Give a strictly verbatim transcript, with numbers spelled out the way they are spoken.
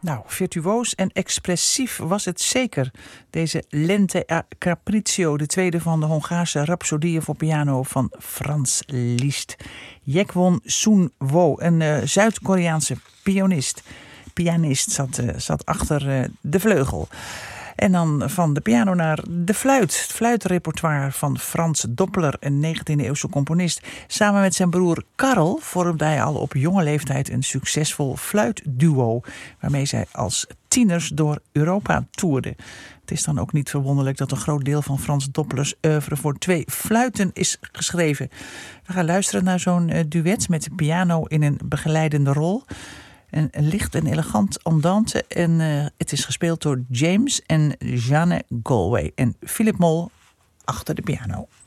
Nou, virtuoos en expressief was het zeker. Deze Lente a Capriccio, de tweede van de Hongaarse rhapsodieën voor piano van Franz Liszt. Jaekwon Soon-woo, een uh, Zuid-Koreaanse pianist, pianist zat, uh, zat achter uh, de vleugel. En dan van de piano naar de fluit. Het fluitrepertoire van Frans Doppler, een negentiende-eeuwse componist. Samen met zijn broer Karl vormde hij al op jonge leeftijd een succesvol fluitduo, waarmee zij als tieners door Europa toerden. Het is dan ook niet verwonderlijk dat een groot deel van Frans Dopplers oeuvre voor twee fluiten is geschreven. We gaan luisteren naar zo'n duet met de piano in een begeleidende rol. Een licht en elegant andante. En uh, het is gespeeld door James en Jeanne Galway. En Philip Moll achter de piano.